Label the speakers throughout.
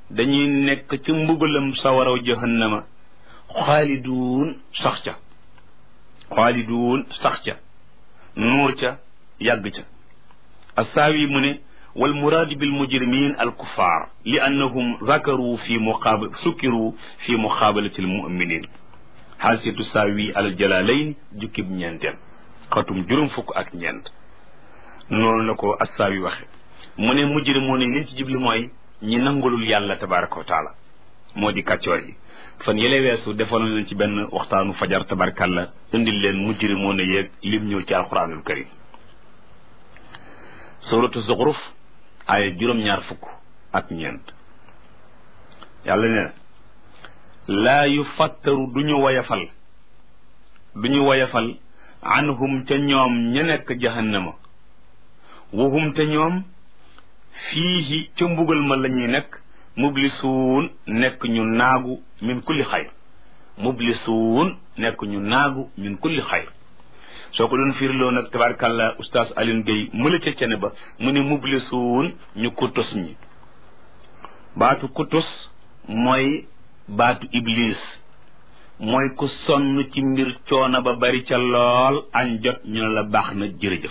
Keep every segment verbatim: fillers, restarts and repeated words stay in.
Speaker 1: dañuy nekk ci mbugalam sawaraw jahannama xaaliduun sax ca xaaliduun sax ca nuur ca yàgg ca assaawi mu ne wal muraadu bil mujrimin al kuffar li annahum zakaru fi muqaabal sukkiru fi muqaabalati al muminin xaasiyatu saawi al jalalayn jukkib ñeenteel xatum juróom fukk ak ñeent noonu la ko assaawi waxe mu ne mujrimoon yi liñ ci jibli mooy ñi nangulul yàlla tabaraka wa taala moo di kàccoor yi fan yële weesu defoon nañ ci benn waxtaanu fajar tabarkalla indil leen mujrimoon yeeg lim ñëw ci alquranul karim suratu zuxruf ay juróom-ñaar fukk ak ñeent yàlla ne laa yu fattaru du ñu woyafal du ñu woyafal anhum ca ñoom ña nekk jahannama wahum te ñoom fiihi ca mbugal ma la ñuy nekk mublisuun nekk ñu naagu min kulli xayr mublisuun nekk ñu naagu min kulli xayr soo ko doon firiloo nag tabaarkàlla oustaz Alioune Gueye mëla ca cene ba mu ne mublisuun ñu kutus ñi baatu kutus mooy baatu iblis mooy ku sonn ci mbir coono ba bari ca lool añ jot ñu ne la baax na jërëjëf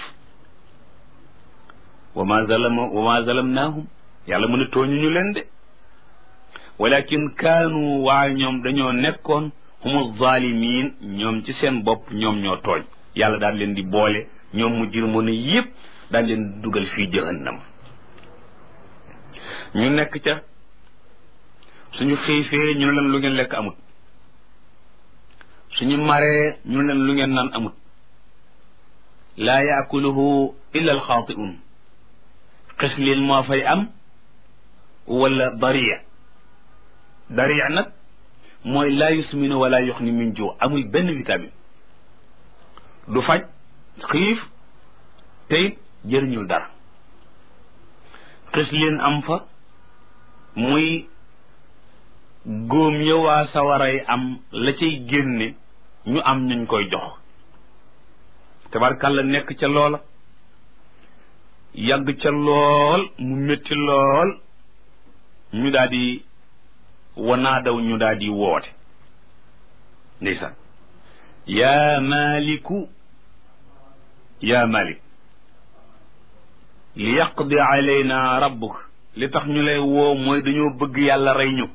Speaker 1: wa ma zalama wa ma zalamnaahum yàlla mu ne tooñu ñu leen de walakin kaanu waa ñoom dañoo nekkoon humu zaalimiin ñoom ci seen bopp ñoom ñoo tooñ yàlla daal leen di boole ñoom mu jirmoon yépp daal leen dugal fii jahannam ñu nekk ca suñu xiifee ñu ne leen lu ngeen lekk amut suñu maree ñu ne leen lu ngeen naan amut laa yaakuluhu illa alxaati'un xis leen moo fay am wala dariya dariya nag mooy laa yusminu wala yuxni min juu amul benn vitamine du faj xiif tey jëriñul dara xis leen am fa muy góom ya waa sawaray am la cay génne ñu am ñuñ koy jox tabarkàlla nekk ca loola yàgg ca lool mu métti lool ñu daal di wanaa daw ñu daal di woote ndeysaan yaa maliku yaa malik li yaqdi alayna rabbuk li tax ñu lay woo mooy dañoo bëgg yàlla rey ñu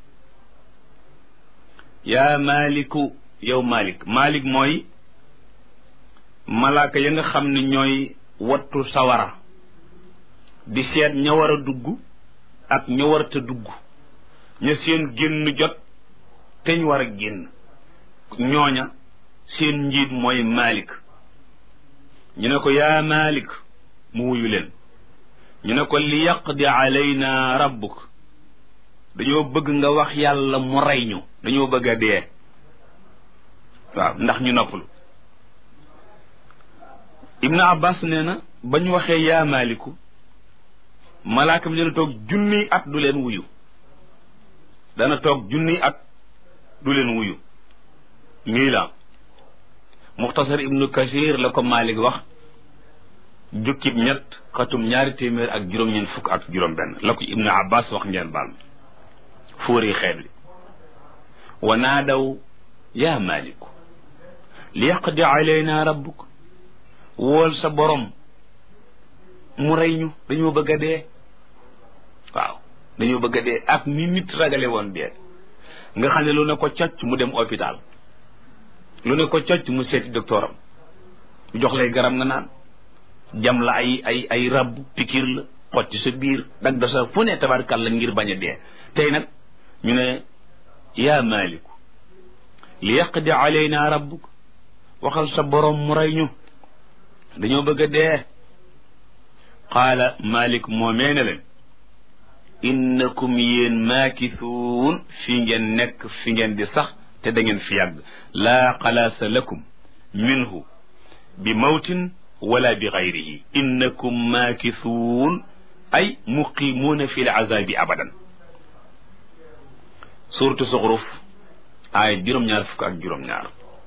Speaker 1: yaa maliku yow malik malik mooy malaaka ya nga xam ne ñooy wattu sawara di seet ña war a dugg ak ña warta dugg ña seen génn jot teñ war a génn ñooña seen njiit mooy malik ñu ne ko yaa malik mu wuyu leen ñu ne ko li yaqdi alayna rabbuk dañoo bëgg nga wax yàlla mu rey ñu dañoo bëgg a dee waaw ndax ñu noppalu ibnu abbas nee na ba ñu waxee yaa maliku malaaka mi dana toog junniy at du leen wuyu dana toog junniy at du leen wuyu nii la muxtasar ibnu kasir la ko malik wax jukkib ñett xatum ñaari téeméer ak juróom-ñeent fukk ak juróom benn la ko ibnu abbas wax ngeen baal ma fóori xeet li wa naadaw yaa maliku li yaqdi alayna rabbuk wool sa borom mu rey ñu dañoo bëgg a dee waaw dañoo bëgg a dee ak ni nit ragale woon dee nga xam ne lu ne ko cocc mu dem hôpital lu ne ko cocc mu seeti docteur am mu jox lay garab nga naan jam la ay ay ay rab pikir la xotti sa biir dag da sa fu ne tabarkal la ngir bañ a dee tey nag ñu ne yaa maliku li yaqdi alayna rabbuk waxal sa borom mu rey ñu dañoo bëgg a dee qaala malik moomee ne leen innakum yéen maakisuun fi ngeen nekk fi ngeen di sax te da ngeen fi yàgg laa xalaasa lakum minhu bi mawtin wala bi gayrihi innakum maakisuun ay muqimuuna fi l azabi abadan suuratu Zuxruf ay juróom-ñaar fukk ak juróom-ñaar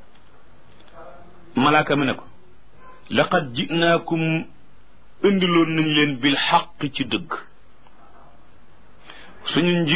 Speaker 1: malaaka mi ne ko laqad jinaakum indiloon nañ leen bil xaq ci dëgg suñu